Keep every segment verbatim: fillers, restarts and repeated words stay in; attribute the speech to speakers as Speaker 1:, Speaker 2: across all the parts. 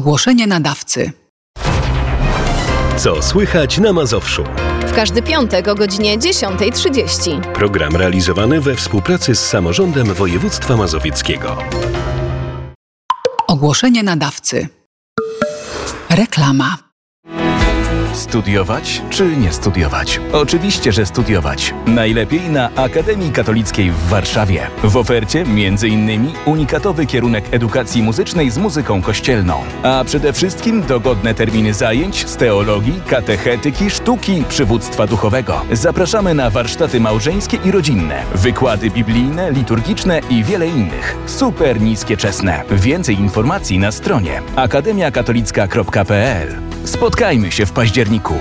Speaker 1: Ogłoszenie nadawcy.
Speaker 2: Co słychać na Mazowszu?
Speaker 3: W każdy piątek o godzinie dziesiąta trzydzieści.
Speaker 2: Program realizowany we współpracy z Samorządem Województwa Mazowieckiego.
Speaker 1: Ogłoszenie nadawcy. Reklama.
Speaker 4: Studiować czy nie studiować? Oczywiście, że studiować. Najlepiej na Akademii Katolickiej w Warszawie. W ofercie między innymi unikatowy kierunek edukacji muzycznej z muzyką kościelną. A przede wszystkim dogodne terminy zajęć z teologii, katechetyki, sztuki, przywództwa duchowego. Zapraszamy na warsztaty małżeńskie i rodzinne, wykłady biblijne, liturgiczne i wiele innych. Super niskie czesne. Więcej informacji na stronie akademia katolicka kropka p l. Spotkajmy się w październiku.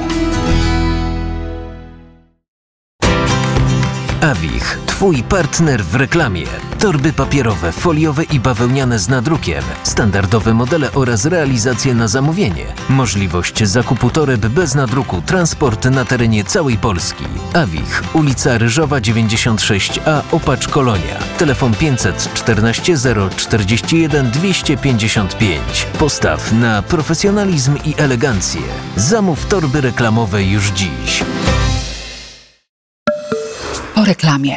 Speaker 5: Awich, twój partner w reklamie. Torby papierowe, foliowe i bawełniane z nadrukiem, standardowe modele oraz realizacje na zamówienie. Możliwość zakupu toreb bez nadruku, transport na terenie całej Polski. Awich, ulica Ryżowa dziewięćdziesiąt sześć a, Opacz Kolonia. Telefon pięćset czternaście zero czterdzieści jeden dwieście pięćdziesiąt pięć. Postaw na profesjonalizm i elegancję. Zamów torby reklamowe już dziś.
Speaker 1: Po reklamie.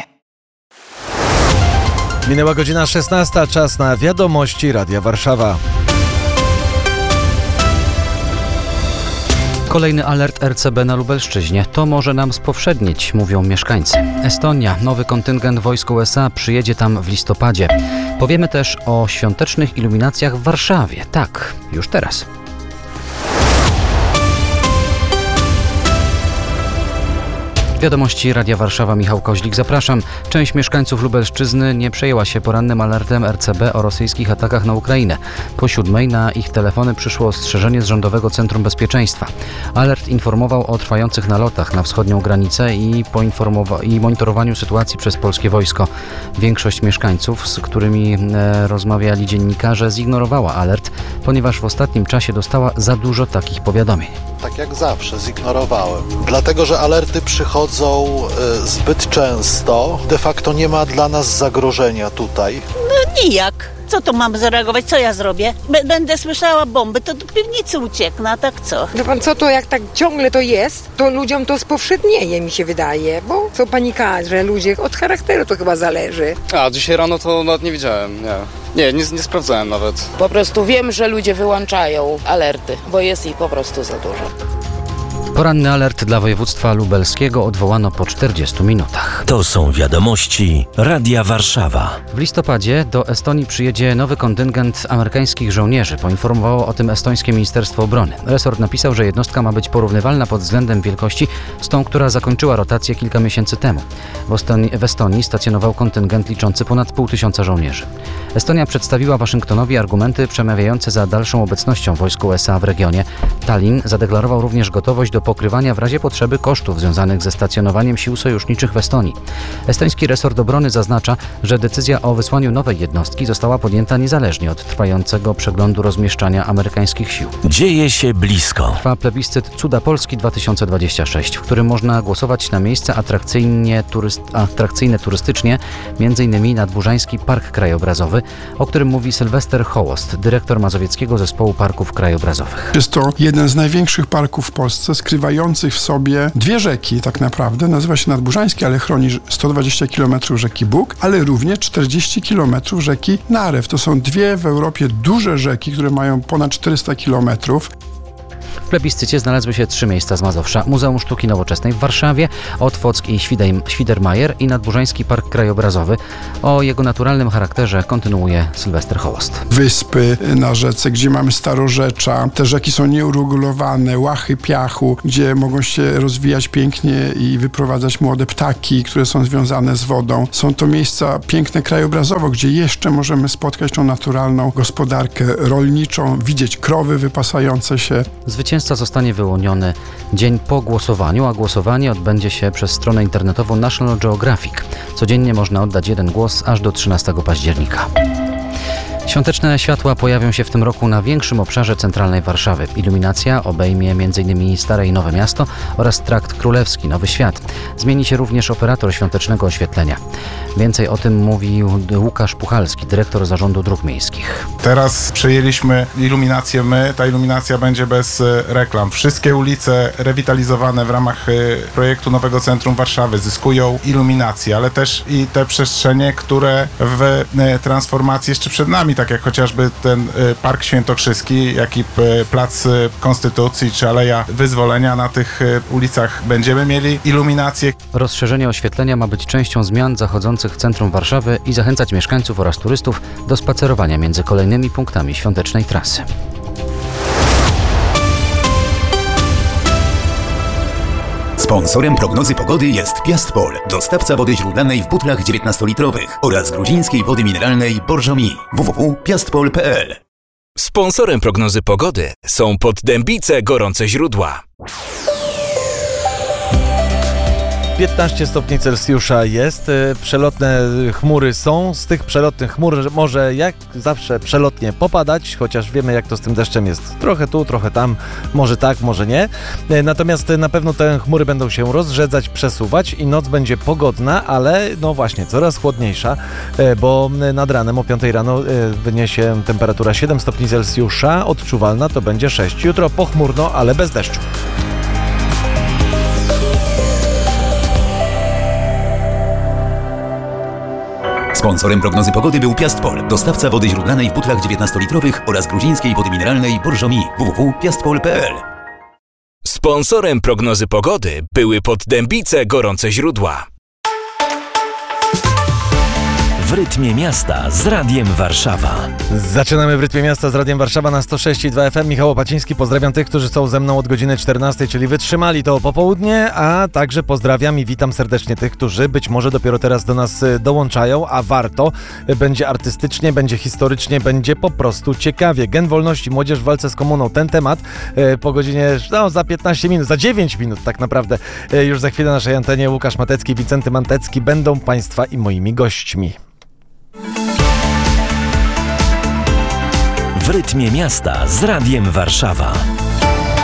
Speaker 6: Minęła godzina szesnasta, czas na wiadomości Radia Warszawa.
Speaker 7: Kolejny alert R C B na Lubelszczyźnie. To może nam spowszednić, mówią mieszkańcy. Estonia. Nowy kontyngent wojsk U S A przyjedzie tam w listopadzie. Powiemy też o świątecznych iluminacjach w Warszawie. Tak, już teraz. Wiadomości Radia Warszawa, Michał Koźlik, zapraszam. Część mieszkańców Lubelszczyzny nie przejęła się porannym alertem R C B o rosyjskich atakach na Ukrainę. Po siódmej na ich telefony przyszło ostrzeżenie z Rządowego Centrum Bezpieczeństwa. Alert informował o trwających nalotach na wschodnią granicę i, poinformowa- i monitorowaniu sytuacji przez polskie wojsko. Większość mieszkańców, z którymi e, rozmawiali dziennikarze, zignorowała alert, ponieważ w ostatnim czasie dostała za dużo takich powiadomień.
Speaker 8: Tak jak zawsze, zignorowałem. Dlatego, że alerty przychodzą y, zbyt często. De facto nie ma dla nas zagrożenia tutaj.
Speaker 9: No nijak. Co to mam zareagować? Co ja zrobię? B- będę słyszała bomby, to do piwnicy ucieknę, a tak co?
Speaker 10: Wie pan co, to jak tak ciągle to jest, to ludziom to spowszednieje, mi się wydaje, bo co panikarze, ludzie, od charakteru to chyba zależy.
Speaker 11: A, dzisiaj rano to nawet nie widziałem, nie. Nie, nie, nie sprawdzałem nawet.
Speaker 12: Po prostu wiem, że ludzie wyłączają alerty, bo jest ich po prostu za dużo.
Speaker 7: Poranny alert dla województwa lubelskiego odwołano po czterdziestu minutach.
Speaker 5: To są wiadomości Radia Warszawa.
Speaker 7: W listopadzie do Estonii przyjedzie nowy kontyngent amerykańskich żołnierzy. Poinformowało o tym estońskie Ministerstwo Obrony. Resort napisał, że jednostka ma być porównywalna pod względem wielkości z tą, która zakończyła rotację kilka miesięcy temu. W Estonii, w Estonii stacjonował kontyngent liczący ponad pół tysiąca żołnierzy. Estonia przedstawiła Waszyngtonowi argumenty przemawiające za dalszą obecnością wojsk U S A w regionie. Tallinn zadeklarował również gotowość do pokrywania w razie potrzeby kosztów związanych ze stacjonowaniem sił sojuszniczych w Estonii. Estoński resort obrony zaznacza, że decyzja o wysłaniu nowej jednostki została podjęta niezależnie od trwającego przeglądu rozmieszczania amerykańskich sił.
Speaker 5: Dzieje się blisko.
Speaker 7: Trwa plebiscyt Cuda Polski dwa tysiące dwadzieścia sześć, w którym można głosować na miejsca atrakcyjnie turyst, atrakcyjne turystycznie, m.in. Nadburzański Park Krajobrazowy, o którym mówi Sylwester Hołost, dyrektor Mazowieckiego Zespołu Parków Krajobrazowych.
Speaker 13: Jest to jeden z największych parków w Polsce, skrywających w sobie dwie rzeki tak naprawdę. Nazywa się Nadburzański, ale chroni sto dwadzieścia kilometrów rzeki Bug, ale również czterdzieści kilometrów rzeki Narew. To są dwie w Europie duże rzeki, które mają ponad czterysta kilometrów.
Speaker 7: W plebiscycie znalazły się trzy miejsca z Mazowsza. Muzeum Sztuki Nowoczesnej w Warszawie, Otwock i Świdermajer i Nadburzański Park Krajobrazowy. O jego naturalnym charakterze kontynuuje Sylwester Hołost.
Speaker 13: Wyspy na rzece, gdzie mamy starorzecza. Te rzeki są nieuregulowane, łachy piachu, gdzie mogą się rozwijać pięknie i wyprowadzać młode ptaki, które są związane z wodą. Są to miejsca piękne krajobrazowo, gdzie jeszcze możemy spotkać tą naturalną gospodarkę rolniczą, widzieć krowy wypasające się.
Speaker 7: Zwycięstwo Zwycięzca zostanie wyłoniony dzień po głosowaniu, a głosowanie odbędzie się przez stronę internetową National Geographic. Codziennie można oddać jeden głos aż do trzynastego października. Świąteczne światła pojawią się w tym roku na większym obszarze centralnej Warszawy. Iluminacja obejmie m.in. Stare i Nowe Miasto oraz Trakt Królewski, Nowy Świat. Zmieni się również operator świątecznego oświetlenia. Więcej o tym mówił Łukasz Puchalski, dyrektor Zarządu Dróg Miejskich.
Speaker 14: Teraz przejęliśmy iluminację my. Ta iluminacja będzie bez reklam. Wszystkie ulice rewitalizowane w ramach projektu Nowego Centrum Warszawy zyskują iluminację, ale też i te przestrzenie, które w transformacji jeszcze przed nami, tak jak chociażby ten Park Świętokrzyski, jak i Plac Konstytucji czy Aleja Wyzwolenia. Na tych ulicach będziemy mieli iluminację.
Speaker 7: Rozszerzenie oświetlenia ma być częścią zmian zachodzących w centrum Warszawy i zachęcać mieszkańców oraz turystów do spacerowania między kolejnymi punktami świątecznej trasy.
Speaker 15: Sponsorem prognozy pogody jest Piastpol, dostawca wody źródlanej w butlach dziewiętnastolitrowych oraz gruzińskiej wody mineralnej Borżomi. w w w kropka piastpol kropka p l.
Speaker 4: Sponsorem prognozy pogody są Poddębice Gorące Źródła.
Speaker 6: piętnaście stopni Celsjusza jest, przelotne chmury są, z tych przelotnych chmur może jak zawsze przelotnie popadać, chociaż wiemy jak to z tym deszczem jest, trochę tu, trochę tam, może tak, może nie, natomiast na pewno te chmury będą się rozrzedzać, przesuwać i noc będzie pogodna, ale no właśnie coraz chłodniejsza, bo nad ranem o piątej rano wyniesie temperatura siedem stopni Celsjusza, odczuwalna to będzie sześć, jutro pochmurno, ale bez deszczu.
Speaker 15: Sponsorem prognozy pogody był Piastpol, dostawca wody źródlanej w butlach dziewiętnastolitrowych oraz gruzińskiej wody mineralnej Borżomi. w w w kropka piastpol kropka p l.
Speaker 4: Sponsorem prognozy pogody były Poddębice Gorące Źródła.
Speaker 5: W rytmie miasta z Radiem Warszawa.
Speaker 6: Zaczynamy w rytmie miasta z Radiem Warszawa na sto sześć i dwa F M. Michał Opaciński, pozdrawiam tych, którzy są ze mną od godziny czternastej, czyli wytrzymali to popołudnie, a także pozdrawiam i witam serdecznie tych, którzy być może dopiero teraz do nas dołączają, a warto. Będzie artystycznie, będzie historycznie, będzie po prostu ciekawie. Gen wolności, młodzież w walce z komuną. Ten temat po godzinie, no za piętnaście minut, za dziewięć minut tak naprawdę. Już za chwilę na naszej antenie Łukasz Matecki, Wincenty Mantecki będą Państwa i moimi gośćmi.
Speaker 5: W rytmie miasta z Radiem Warszawa.